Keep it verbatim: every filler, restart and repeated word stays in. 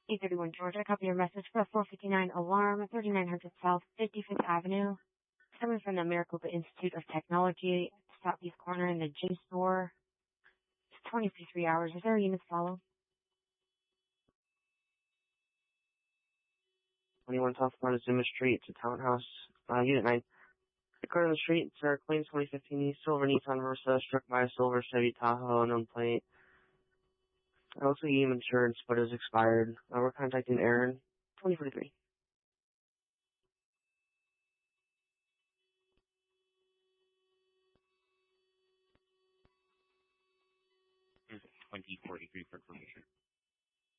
eight thirty-one Georgia. Copy your message for four fifty-nine Alarm, thirty-nine hundred South fifty-fifth Avenue. Coming from the Maricopa Institute of Technology, Southeast corner in the J store. It's twenty to three hours. Is there a unit to follow? twenty-one South Montezuma Street. It's a townhouse. Uh, Unit nine. The car on the street, Sarah Queen, twenty fifteen Silver Nissan Versa, struck by a silver Chevy Tahoe, unknown plate. Also, E M insurance, but is expired. Uh, we're contacting Aaron, twenty forty-three. twenty forty-three for information.